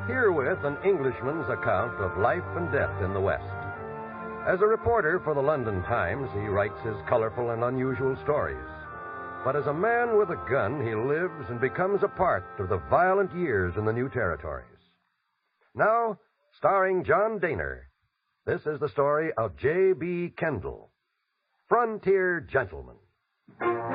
Herewith an Englishman's account of life and death in the West. As a reporter for the London Times, he writes his colorful and unusual stories. But as a man with a gun, he lives and becomes a part of the violent years in the new territories. Now, starring John Dehner, this is the story of J.B. Kendall, Frontier Gentleman.